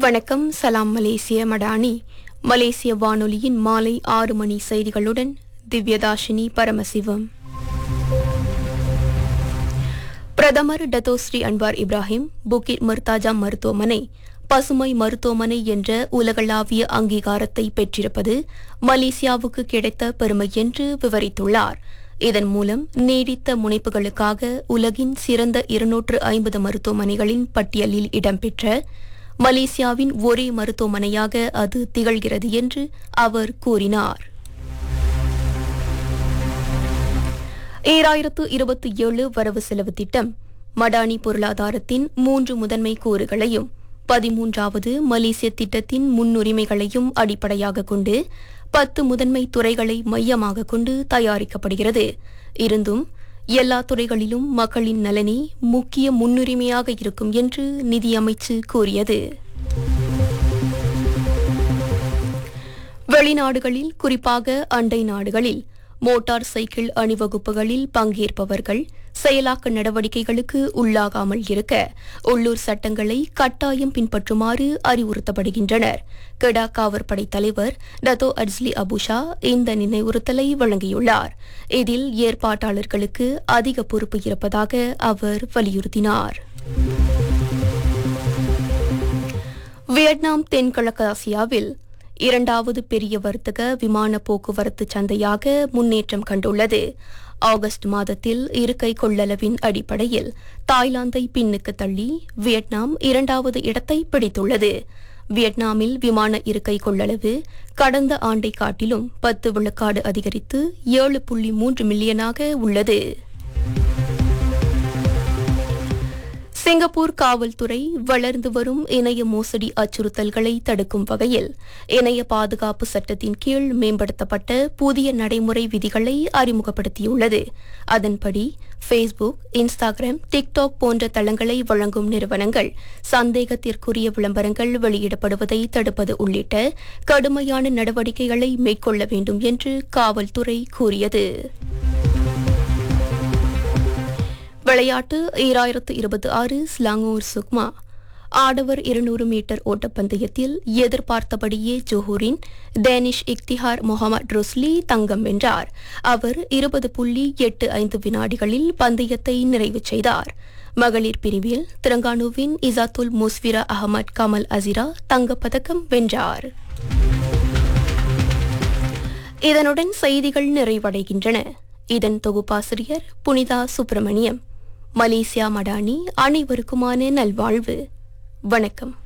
வணக்கம். சலாம் மலேசிய மடானி. மலேசிய வானொலியின் மாலை 6 மணி செய்திகளுடன் திவ்யதாஷினி பரமசிவம். பிரதமர் டத்தோஸ்ரீ அன்வார் இப்ராஹிம் புக்கிட் மர்தாஜா மருத்துவமனை பசுமை மருத்துவமனை என்ற உலகளாவிய அங்கீகாரத்தை பெற்றிருப்பது மலேசியாவுக்கு கிடைத்த பெருமை என்று விவரித்துள்ளார். இதன் மூலம் நீடித்த முனைப்புகளுக்காக உலகின் சிறந்த 250 மருத்துவமனைகளின் பட்டியலில் இடம்பெற்ற மலேசியாவின் ஒரே மருத்துவமனையாக அது திகழ்கிறது என்று அவர் கூறினார். 2027 வரவு செலவு திட்டம் மடானி பொருளாதாரத்தின் 3 முதன்மை கூறுகளையும் 13வது மலேசிய திட்டத்தின் முன்னுரிமைகளையும் அடிப்படையாக கொண்டு 10 முதன்மை துறைகளை மையமாக கொண்டு தயாரிக்கப்படுகிறது. இருந்தும் எல்லா துறைகளிலும் மக்களின் நலனே முக்கிய முன்னுரிமையாக இருக்கும் என்று நிதியமைச்சு கூறியது. வெளிநாடுகளில், குறிப்பாக அண்டை நாடுகளில் மோட்டார் சைக்கிள் அணிவகுப்புகளில் பங்கேற்பவர்கள் செயலாக்க நடவடிக்கைகளுக்கு உள்ளாகாமல் இருக்க உள்ளூர் சட்டங்களை கட்டாயம் பின்பற்றுமாறு அறிவுறுத்தப்படுகின்றனர். கெடா காவற்படை தலைவர் டத்தோ அட்ஸ்லி அபுஷா இந்த நினைவுறுத்தலை வழங்கியுள்ளார். இதில் ஏற்பாட்டாளர்களுக்கு அதிக பொறுப்பு இருப்பதாக அவர் வலியுறுத்தினார். வியட்நாம் தென்கிழக்கு ஆசியாவில் 2வது பெரிய வர்த்தக விமான போக்குவரத்து சந்தையாக முன்னேற்றம் கண்டுள்ளது. ஆகஸ்ட் மாதத்தில் இருக்கை கொள்ளளவின் அடிப்படையில் தாய்லாந்தை பின்னுக்கு தள்ளி வியட்நாம் 2வது இடத்தை பிடித்துள்ளது. வியட்நாமில் விமான இருக்கை கொள்ளளவு கடந்த ஆண்டை காட்டிலும் 10 விழுக்காடு அதிகரித்து 7.3 மில்லியனாக உள்ளது. சிங்கப்பூர் காவல்துறை வளர்ந்து வரும் இணைய மோசடி அச்சுறுத்தல்களை தடுக்கும் வகையில் இணைய பாதுகாப்பு சட்டத்தின் கீழ் மேம்படுத்தப்பட்ட புதிய நடைமுறை விதிகளை அறிமுகப்படுத்தியுள்ளது. அதன்படி ஃபேஸ்புக், இன்ஸ்டாகிராம், டிக்டாக் போன்ற தளங்களை வழங்கும் நிறுவனங்கள் சந்தேகத்திற்குரிய விளம்பரங்கள் வெளியிடப்படுவதை தடுப்பது உள்ளிட்ட கடுமையான நடவடிக்கைகளை மேற்கொள்ள வேண்டும் என்று காவல்துறை கூறியது. விளையாட்டு 2026 ஸ்லாங்கூர் சுக்மா ஆடவர் 200 மீட்டர் ஓட்டப்பந்தயத்தில் எதிர்பார்த்தபடியே ஜோஹூரின் டேனிஷ் இக்திஹார் முகமது ரோஸ்லி தங்கம் வென்றார். அவர் 20.85 வினாடிகளில் பந்தயத்தை நிறைவு செய்தார். மகளிர் பிரிவில் திரங்கானுவின் இசாத்துல் முஸ்விரா அகமது கமல் அசிரா தங்கப்பதக்கம் வென்றார். இதனுடன் செய்திகள் நிறைவடைகின்றன. இதன் தொகுப்பாசிரியர் புனிதா சுப்பிரமணியம். மலேசியா மடானி அனைவருக்குமான நல்வாழ்வு. வணக்கம்.